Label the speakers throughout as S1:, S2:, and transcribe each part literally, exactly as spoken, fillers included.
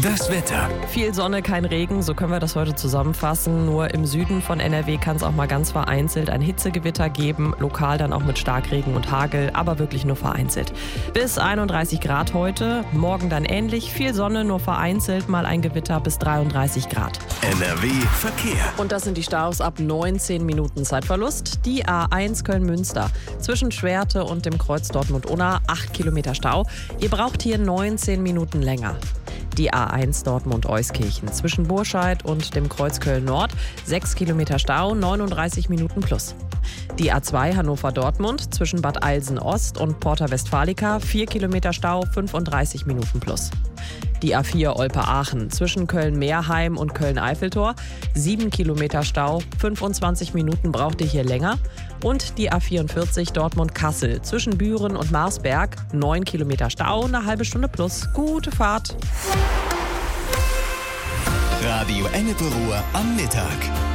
S1: Das Wetter.
S2: Viel Sonne, kein Regen, so können wir das heute zusammenfassen. Nur im Süden von N R W kann es auch mal ganz vereinzelt ein Hitzegewitter geben. Lokal dann auch mit Starkregen und Hagel, aber wirklich nur vereinzelt. Bis einunddreißig Grad heute, morgen dann ähnlich. Viel Sonne, nur vereinzelt mal ein Gewitter bis dreiunddreißig Grad.
S1: N R W Verkehr.
S2: Und das sind die Staus ab neunzehn Minuten Zeitverlust. Die A eins Köln-Münster zwischen Schwerte und dem Kreuz Dortmund-Unna, acht Kilometer Stau. Ihr braucht hier neunzehn Minuten länger. Die A eins Dortmund-Euskirchen zwischen Burscheid und dem Kreuz Köln-Nord, sechs Kilometer Stau, neununddreißig Minuten plus. Die A zwei Hannover-Dortmund zwischen Bad Eilsen-Ost und Porta Westfalica, vier Kilometer Stau, fünfunddreißig Minuten plus. Die A vier Olpe-Aachen zwischen Köln-Meerheim und Köln-Eiffeltor, sieben Kilometer Stau, fünfundzwanzig Minuten braucht ihr hier länger. Und die A vierundvierzig Dortmund-Kassel zwischen Büren und Marsberg, neun Kilometer Stau, eine halbe Stunde plus. Gute Fahrt.
S1: Radio Ennepe-Ruhr am Mittag.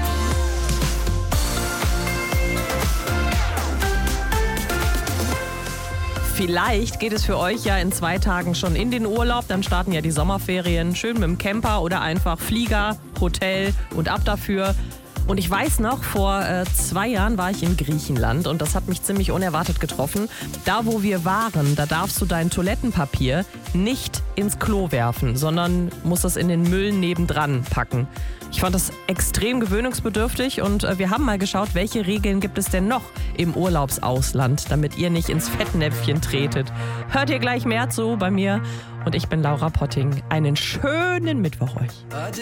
S2: Vielleicht geht es für euch ja in zwei Tagen schon in den Urlaub. Dann starten ja die Sommerferien. Schön mit dem Camper oder einfach Flieger, Hotel und ab dafür. Und ich weiß noch, vor äh, zwei Jahren war ich in Griechenland und das hat mich ziemlich unerwartet getroffen. Da, wo wir waren, da darfst du dein Toilettenpapier nicht ins Klo werfen, sondern musst es in den Müll nebendran packen. Ich fand das extrem gewöhnungsbedürftig und äh, wir haben mal geschaut, welche Regeln gibt es denn noch im Urlaubsausland, damit ihr nicht ins Fettnäpfchen tretet. Hört ihr gleich mehr zu bei mir und ich bin Laura Potting. Einen schönen Mittwoch euch.